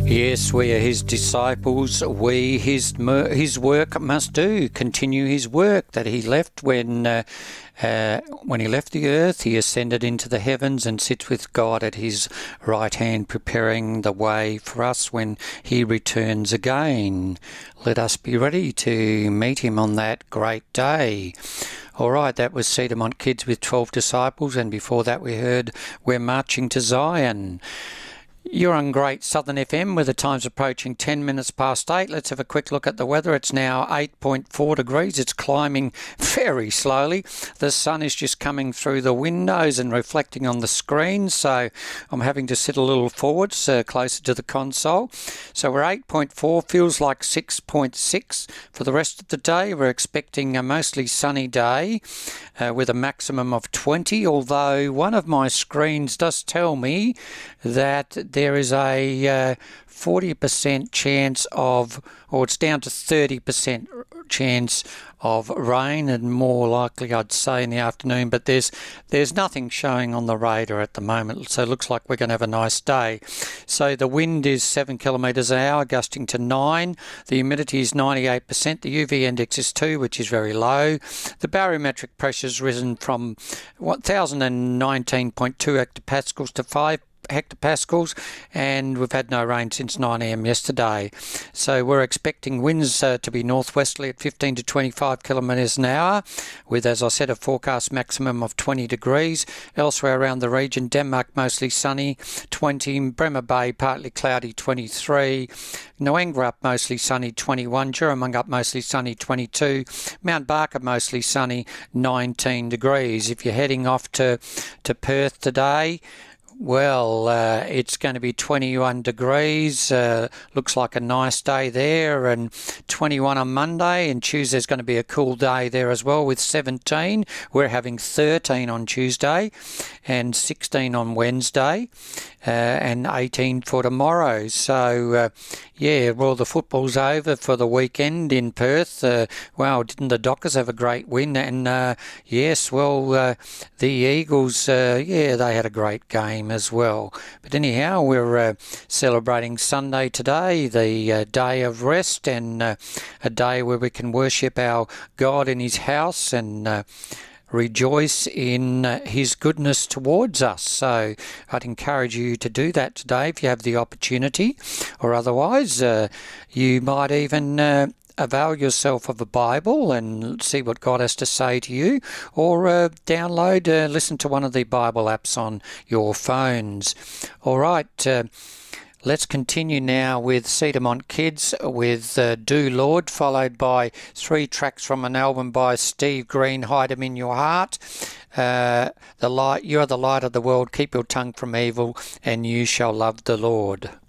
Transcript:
Yes, we are his disciples. We, his work must do, continue his work that he left when he left the earth. He ascended into the heavens and sits with God at his right hand, preparing the way for us when he returns again. Let us be ready to meet him on that great day. All right, that was Cedarmont Kids with 12 Disciples, and before that we heard We're Marching to Zion. You're on Great Southern FM with the times approaching 10 minutes past 8. Let's have a quick look at the weather. It's now 8.4 degrees. It's climbing very slowly. The sun is just coming through the windows and reflecting on the screen, so I'm having to sit a little forwards, closer to the console. So we're 8.4, feels like 6.6 for the rest of the day. We're expecting a mostly sunny day with a maximum of 20, although one of my screens does tell me that there is a 40% chance of, or it's down to 30% chance of rain, and more likely I'd say in the afternoon, but there's nothing showing on the radar at the moment, so it looks like we're going to have a nice day. So the wind is 7 kilometres an hour, gusting to 9. The humidity is 98%. The UV index is 2, which is very low. The barometric pressure has risen from 1,019.2 hectopascals to 5 hectopascals, and we've had no rain since 9 a.m. yesterday. So we're expecting winds to be northwesterly at 15 to 25 kilometres an hour, with, as I said, a forecast maximum of 20 degrees. Elsewhere around the region, Denmark mostly sunny, 20. Bremer Bay partly cloudy, 23. Noangara mostly sunny, 21. Juramung mostly sunny, 22. Mount Barker mostly sunny, 19 degrees. If you're heading off to Perth today, well, it's going to be 21 degrees. Looks like a nice day there, and 21 on Monday, and Tuesday's going to be a cool day there as well with 17. We're having 13 on Tuesday and 16 on Wednesday and 18 for tomorrow. So, yeah, well, the football's over for the weekend in Perth. Wow, didn't the Dockers have a great win? And yes, well, the Eagles, yeah, they had a great game as well. But anyhow, we're celebrating Sunday today, the day of rest, and a day where we can worship our God in his house and rejoice in his goodness towards us. So I'd encourage you to do that today if you have the opportunity, or otherwise you might even avail yourself of a Bible and see what God has to say to you, or download, listen to one of the Bible apps on your phones. All right, let's continue now with Cedarmont Kids with Do Lord, followed by 3 tracks from an album by Steve Green, Hide 'Em in Your Heart. The light, You Are the Light of the World, Keep Your Tongue from Evil, and You Shall Love the Lord.